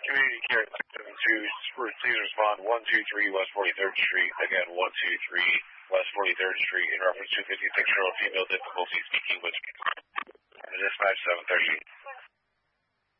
Community Care 72, please respond 123 West 43rd Street. Again, 123 West 43rd Street in reference to 56-year-old female difficulty speaking with dispatch 730.